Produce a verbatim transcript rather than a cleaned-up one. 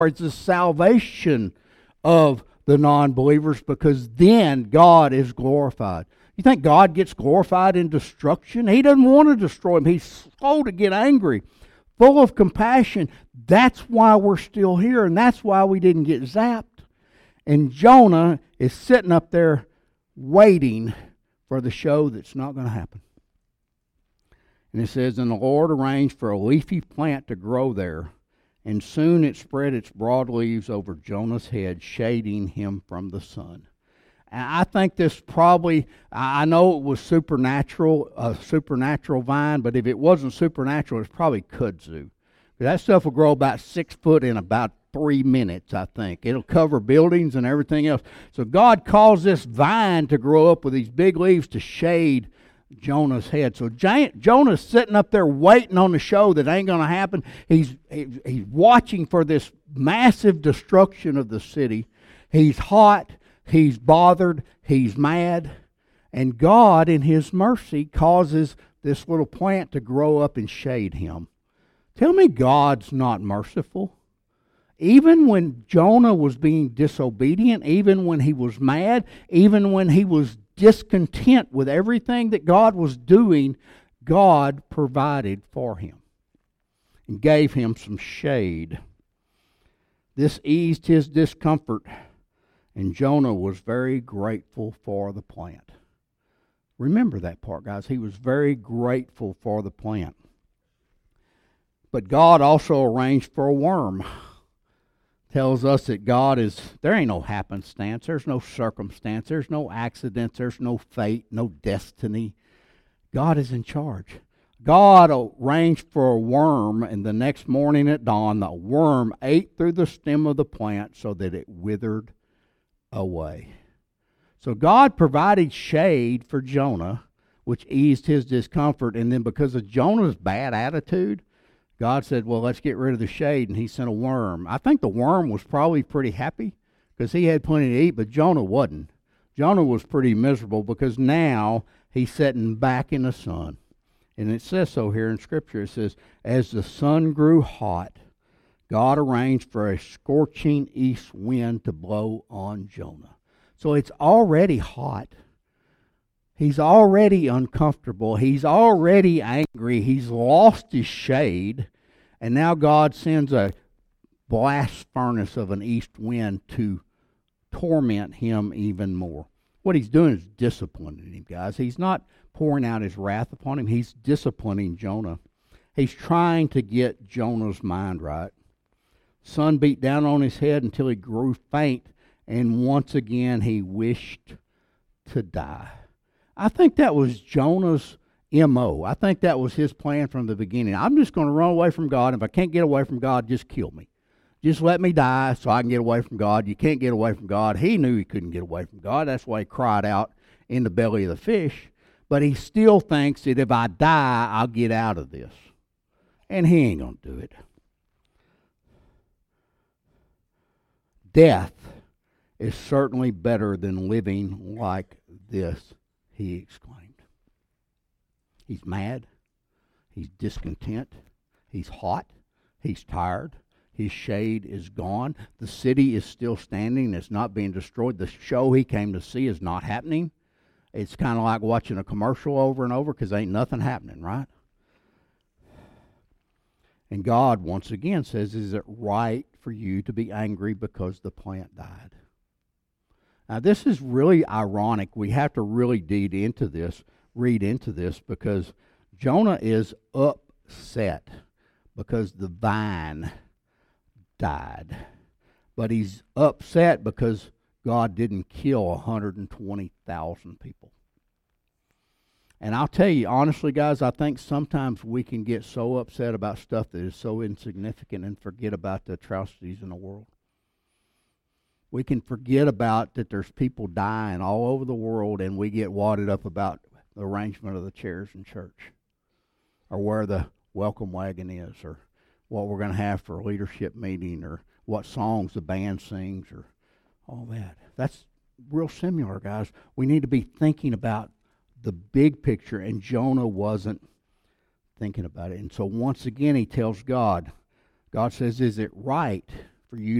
towards the salvation of the non-believers, because then God is glorified. You think God gets glorified in destruction? He doesn't want to destroy them. He's slow to get angry, full of compassion. That's why we're still here, and that's why we didn't get zapped. And Jonah is sitting up there waiting for the show that's not going to happen. And it says, and the Lord arranged for a leafy plant to grow there, and soon it spread its broad leaves over Jonah's head, shading him from the sun. And I think this probably, I know it was supernatural, a supernatural vine, but if it wasn't supernatural, it's probably kudzu. That stuff will grow about six foot in about three minutes, I think. It'll cover buildings and everything else. So God caused this vine to grow up with these big leaves to shade Jonah's head. So Jonah's sitting up there waiting on the show that ain't going to happen. He's, he's watching for this massive destruction of the city. He's hot. He's bothered. He's mad. And God, in His mercy, causes this little plant to grow up and shade him. Tell me God's not merciful. Even when Jonah was being disobedient, even when he was mad, even when he was discontent with everything that God was doing, God provided for him and gave him some shade. This eased his discomfort, and Jonah was very grateful for the plant. Remember that part, guys. He was very grateful for the plant. But God also arranged for a worm. Tells us that God is, there ain't no happenstance, there's no circumstance, there's no accidents, there's no fate, no destiny. God is in charge. God arranged for a worm, and the next morning at dawn, the worm ate through the stem of the plant so that it withered away. So God provided shade for Jonah, which eased his discomfort, and then because of Jonah's bad attitude, God said, well, let's get rid of the shade, and He sent a worm. I think the worm was probably pretty happy because he had plenty to eat, but Jonah wasn't. Jonah was pretty miserable because now he's sitting back in the sun. And it says so here in Scripture. It says, as the sun grew hot, God arranged for a scorching east wind to blow on Jonah. So it's already hot. He's already uncomfortable. He's already angry. He's lost his shade. And now God sends a blast furnace of an east wind to torment him even more. What he's doing is disciplining him, guys. He's not pouring out his wrath upon him. He's disciplining Jonah. He's trying to get Jonah's mind right. Sun beat down on his head until he grew faint, and once again he wished to die. I think that was Jonah's M O. I think that was his plan from the beginning. I'm just going to run away from God. If I can't get away from God, just kill me. Just let me die so I can get away from God. You can't get away from God. He knew he couldn't get away from God. That's why he cried out in the belly of the fish. But he still thinks that if I die, I'll get out of this. And he ain't going to do it. Death is certainly better than living like this, he exclaimed. He's mad. He's discontent. He's hot. He's tired. His shade is gone. The city is still standing. It's not being destroyed. The show he came to see is not happening. It's kind of like watching a commercial over and over because ain't nothing happening, right? And God, once again, says, is it right for you to be angry because the plant died? Now, this is really ironic. We have to really dig into this, read into this, because Jonah is upset because the vine died. But he's upset because God didn't kill one hundred twenty thousand people. And I'll tell you, honestly, guys, I think sometimes we can get so upset about stuff that is so insignificant and forget about the atrocities in the world. We can forget about that there's people dying all over the world, and we get wadded up about the arrangement of the chairs in church, or where the welcome wagon is, or what we're going to have for a leadership meeting, or what songs the band sings, or all that. That's real similar, guys. We need to be thinking about the big picture, and Jonah wasn't thinking about it. And so once again he tells God, God says, is it right for you